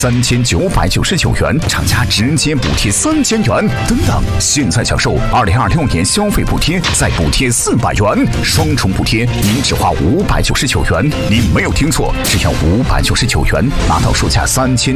3999元，厂家直接补贴3000元等等。现在享受2026年消费补贴，再补贴400元，双重补贴，您只花599元。您没有听错，只要599元，拿到售价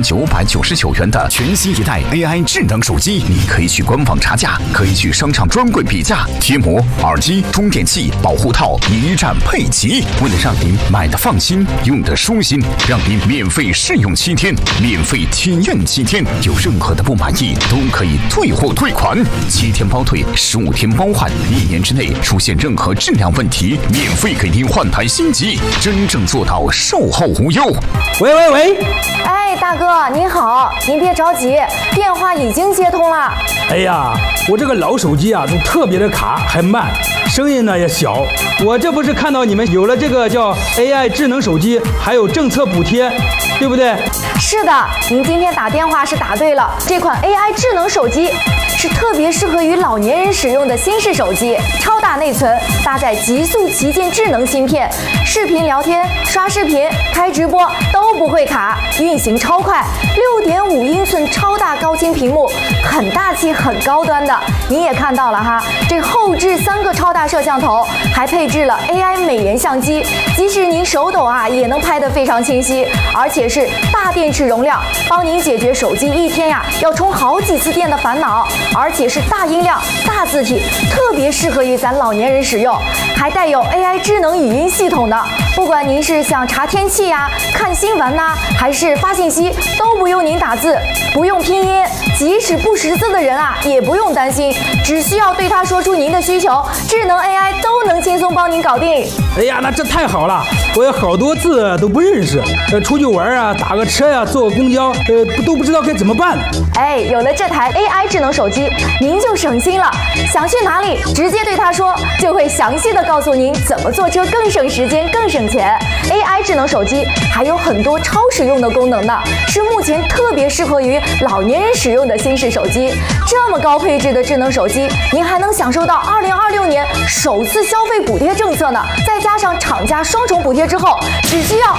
3999元的全新一代 AI 智能手机。你可以去官网查价，可以去商场专柜比价，贴膜、耳机、充电器、保护套一站配齐。为了让您买的放心，用的舒心，让您免费试用7天，免费体验7天，有任何的不满意都可以退货退款，7天包退，15天包换，1年之内出现任何质量问题，免费给您换台新机，真正做到售后无忧。 喂， 哎，大哥您好，您别着急，电话已经接通了。 哎呀，我这个老手机啊，就特别的卡，还慢，声音呢也小。我这不是看到你们有了这个叫 AI 智能手机，还有政策补贴，对不对？ 是的，您今天打电话是打对了，这款 AI 智能手机是特别适合于老年人使用的新式手机，超大内存，搭载极速旗舰智能芯片，视频聊天、刷视频、开直播都不会卡，运行超快，6.5英寸超大高清屏幕，很大气、很高端的。您也看到了哈，这后置3个超大摄像头，还配置了 AI 美颜相机，即使您手抖啊，也能拍得非常清晰，而且是大电池容量，帮您解决手机一天呀要充好几次电的烦恼，而且是大音量、大字体，特别适合于咱老年人使用，还带有 AI 智能语音系统的。不管您是想查天气呀、看新闻呐，还是发信息，都不用您打字，不用拼音，即使不识字的人啊，也不用担心，只需要对他说出您的需求，智能 AI 都能轻松帮您搞定。 哎呀，那这太好了，我有好多字都不认识，出去玩啊，打个车呀、坐个公交，都不知道该怎么办。 哎，有了这台 AI 智能手机，您就省心了，想去哪里直接对他说，就会详细的告诉您怎么坐车更省时间、更省钱。AI 智能手机还有很多超实用的功能呢，是目前特别适合于老年人使用的新式手机。这么高配置的智能手机，您还能享受到2026年首次消费补贴政策呢，再加上厂家双重补贴之后，只需要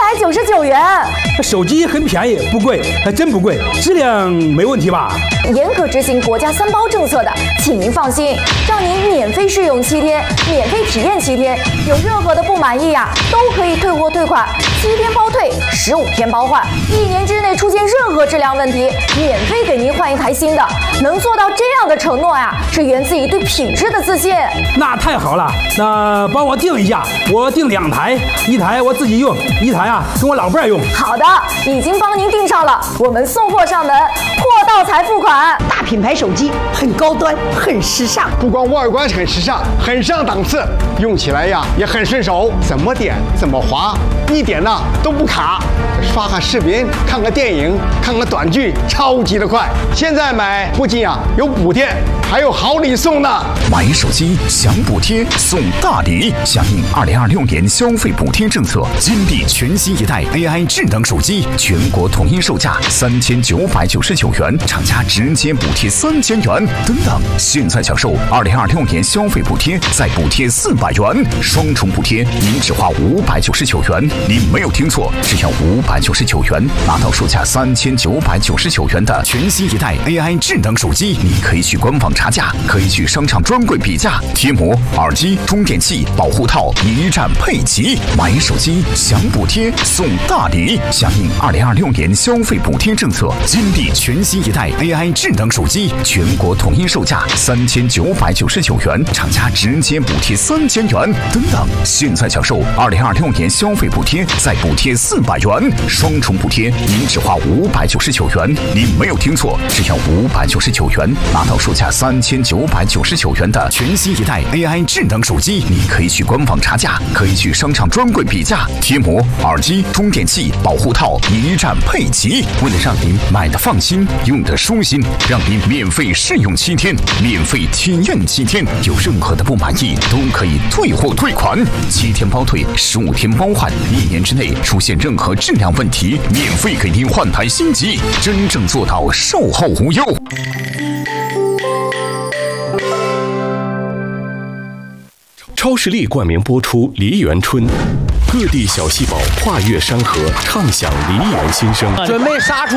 599元。 手机很便宜，不贵，还真不贵，质量没问题吧？ 严格执行国家3包政策的，请您放心，让您免费试用7天，免费体验7天，有任何的不满意呀，都可以退货退款，7天包退，15天包换，1年之内出现任何质量问题，免费给您换一台新的。能做到这样的承诺呀，是源自于对品质的自信。 那太好了，那帮我订一下，我订2台，1台我自己用，1台啊跟我老伴儿用。 好的，已经帮您订上了，我们送货上门，货到才付款。 大品牌手机很高端，很时尚， 不光外观很时尚，很上档次，用起来呀也很顺手，怎么点怎么滑，一点呢都不卡。刷个视频，看个电影，看个短剧，超级的快。现在买不仅有补贴，还有好礼送呢。 买手机享补贴送大礼，响应2026年消费补贴政策，金地全新一代 AI 智能手机，全国统一售价3999元，厂家直接补贴3000元等等。现在享受2026年消费补贴，再补贴400元，双重补贴，您只花599元。您没有听错，只要599元，拿到售价3999元的全新一代 AI 智能手机。你可以去官网查价，可以去商场专柜比价，贴膜、耳机、充电器、保护套一站配齐。买手机享补贴送大礼，响应2026年消费补贴政策，金地全新一代 AI 智能手机，全国统一售价3999元，厂家直接补贴3000元等等。现在享受2026年消费补贴，再补贴400元，双重补贴，您只花599元。您没有听错，只要599元，拿到售价3999元的全新一代 AI 智能手机。你可以去官网查价，可以去商场专柜比价，贴膜、耳机、充电器、保护套一站配齐。为了让您买的放心，用的舒心，让您免费试用7天，免费体验7天，有任何的不满意都可以退货退款，7天包退，15天包换，1年之内出现任何质量问题，免费给您换台新机，真正做到售后无忧。 超视力冠名播出《梨园春》，各地小细胞跨越山河，唱响梨园心声。 准备杀出